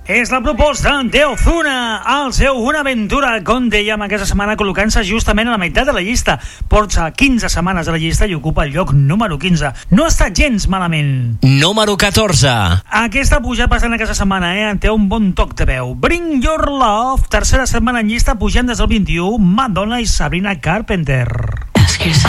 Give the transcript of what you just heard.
És la proposta de Ozuna al seu Una Aventura, com dèiem, aquesta setmana col·locant-se justament a la meitat de la llista. Porta 15 setmanes de la llista i ocupa el lloc número 15. No està gens malament. Número 14. Aquesta puja passant aquesta setmana, té un bon toc de veu. Bring Your Love, tercera setmana en llista, pujant des del 21, Madonna i Sabrina Carpenter.